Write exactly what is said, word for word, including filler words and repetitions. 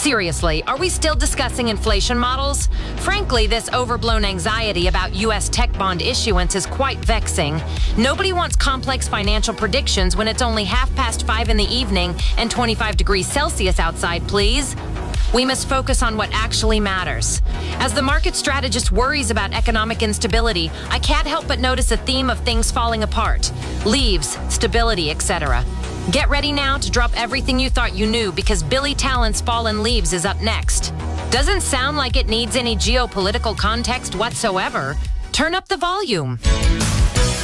Seriously, are we still discussing inflation models? Frankly, this overblown anxiety about U S tech bond issuance is quite vexing. Nobody wants complex financial predictions when it's only half past five in the evening and twenty-five degrees Celsius outside, please. We must focus on what actually matters. As the market strategist worries about economic instability, I can't help but notice a theme of things falling apart. Leaves, stability, et cetera. Get ready now to drop everything you thought you knew, because Billy Talent's Fallen Leaves is up next. Doesn't sound like it needs any geopolitical context whatsoever. Turn up the volume.